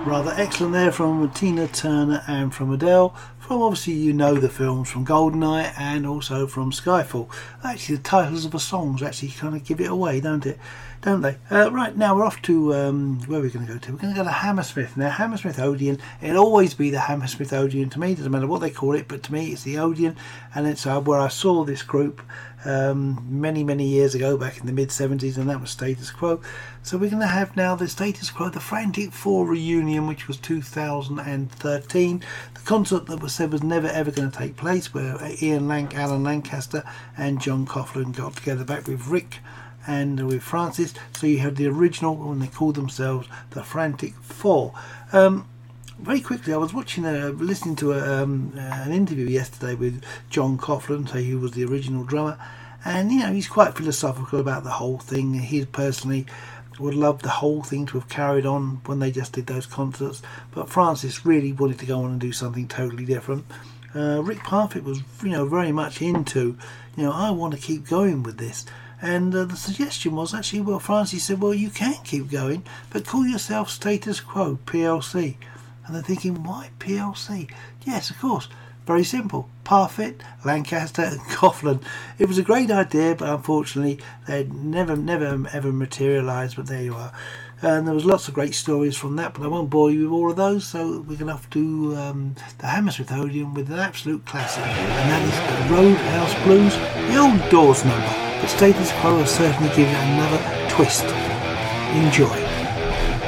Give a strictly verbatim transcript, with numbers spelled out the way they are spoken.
Rather excellent there from Tina Turner and from Adele. From obviously you know the films from GoldenEye and also from Skyfall. Actually the titles of the songs actually kind of give it away, don't it? Don't they? Uh, right, now we're off to, um, where are we going to go to? We're going to go to Hammersmith. Now Hammersmith Odeon, it'll always be the Hammersmith Odeon to me, doesn't matter what they call it, but to me it's the Odeon, and it's uh, where I saw this group um, many many years ago, back in the mid seventies, and that was Status Quo. So we're going to have now the Status Quo, the Frantic Four reunion, which was two thousand thirteen. The concert that was said was never ever going to take place, where Ian Lank, Alan Lancaster and John Coughlin got together back with Rick and with Francis. So you had the original, when they called themselves the Frantic Four. Um, very quickly, I was watching, a, listening to a, um, an interview yesterday with John Coughlin, so he was the original drummer, and you know he's quite philosophical about the whole thing. He personally would love the whole thing to have carried on when they just did those concerts, but Francis really wanted to go on and do something totally different. Uh, Rick Parfitt was, you know, very much into, you know, I want to keep going with this. And uh, the suggestion was actually, well, Francis said, well, you can keep going, but call yourself Status Quo, P L C. And they're thinking, why P L C? Yes, of course, very simple. Parfitt, Lancaster and Coughlin. It was a great idea, but unfortunately, they never, never, ever materialised, but there you are. And there was lots of great stories from that, but I won't bore you with all of those, so we're going to have to do um, the Hammersmith Odeon with an absolute classic, and that is the Roadhouse Blues, the old Doors number. But Status Quo has certainly given it another twist. Enjoy.